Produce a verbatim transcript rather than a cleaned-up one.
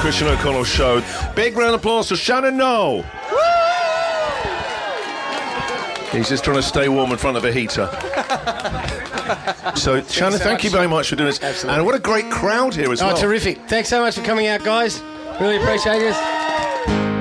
Christian O'Connell Show. Big round of applause for Shannon Noel. He's just trying to stay warm in front of a heater. So, Shannon, so thank much. you very much for doing this. Absolutely. And what a great crowd here as Oh, well. terrific. Thanks so much for coming out, guys. Really appreciate it.